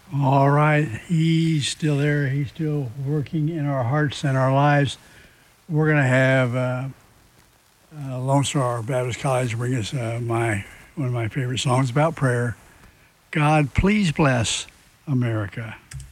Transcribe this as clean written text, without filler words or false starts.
All right, he's still there. He's still working in our hearts and our lives. We're going to have Lone Star Baptist College bring us one of my favorite songs about prayer. God, please bless America.